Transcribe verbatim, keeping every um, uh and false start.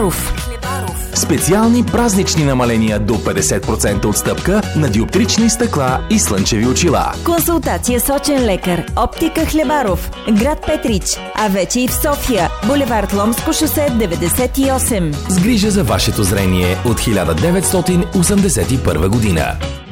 Хлебаров. Специални празнични намаления до петдесет процента отстъпка на диоптрични стъкла и слънчеви очила. Консултация с очен лекар. Оптика Хлебаров. Град Петрич. А вече и в София. Булевард Ломско шосе деветдесет и осем. С грижа за вашето зрение от хиляда деветстотин осемдесет и първа година.